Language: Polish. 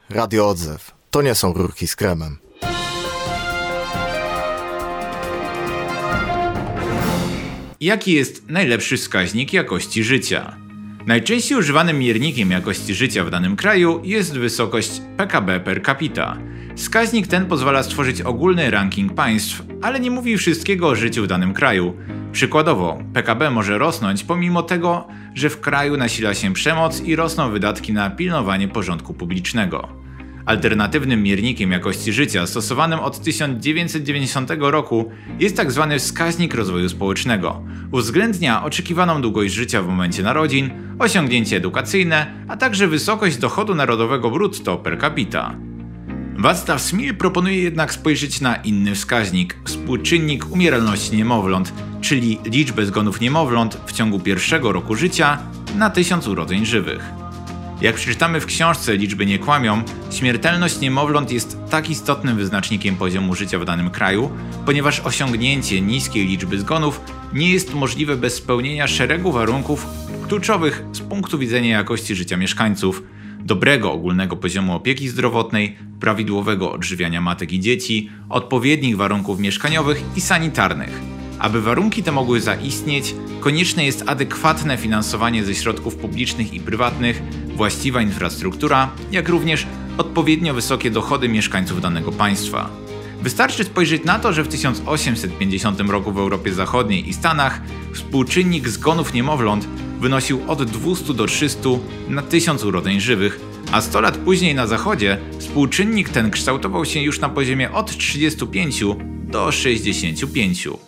Radio Odzew. To nie są rurki z kremem. Jaki jest najlepszy wskaźnik jakości życia? Najczęściej używanym miernikiem jakości życia w danym kraju jest wysokość PKB per capita. Wskaźnik ten pozwala stworzyć ogólny ranking państw, ale nie mówi wszystkiego o życiu w danym kraju. Przykładowo, PKB może rosnąć pomimo tego, że w kraju nasila się przemoc i rosną wydatki na pilnowanie porządku publicznego. Alternatywnym miernikiem jakości życia stosowanym od 1990 roku jest tzw. wskaźnik rozwoju społecznego. Uwzględnia oczekiwaną długość życia w momencie narodzin, osiągnięcie edukacyjne, a także wysokość dochodu narodowego brutto per capita. Václav Smil proponuje jednak spojrzeć na inny wskaźnik – współczynnik umieralności niemowląt, czyli liczbę zgonów niemowląt w ciągu pierwszego roku życia na 1000 urodzeń żywych. Jak przeczytamy w książce Liczby nie kłamią, śmiertelność niemowląt jest tak istotnym wyznacznikiem poziomu życia w danym kraju, ponieważ osiągnięcie niskiej liczby zgonów nie jest możliwe bez spełnienia szeregu warunków kluczowych z punktu widzenia jakości życia mieszkańców, dobrego ogólnego poziomu opieki zdrowotnej, prawidłowego odżywiania matek i dzieci, odpowiednich warunków mieszkaniowych i sanitarnych. Aby warunki te mogły zaistnieć, konieczne jest adekwatne finansowanie ze środków publicznych i prywatnych, właściwa infrastruktura, jak również odpowiednio wysokie dochody mieszkańców danego państwa. Wystarczy spojrzeć na to, że w 1850 roku w Europie Zachodniej i Stanach współczynnik zgonów niemowląt wynosił od 200 do 300 na 1000 urodzeń żywych, a 100 lat później na Zachodzie współczynnik ten kształtował się już na poziomie od 35 do 65.